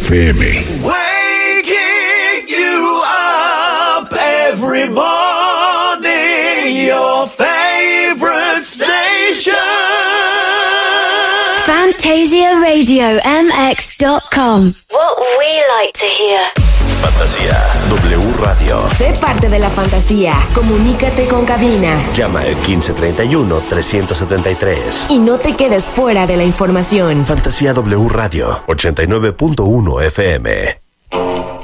FM. Waking you up every morning, your favorite station. FantasiaRadioMX.com. What we like to hear. Fantasía W Radio. Sé parte de la fantasía. Comunícate con cabina. Llama al 1531-373. Y no te quedes fuera de la información. Fantasía W Radio 89.1 FM.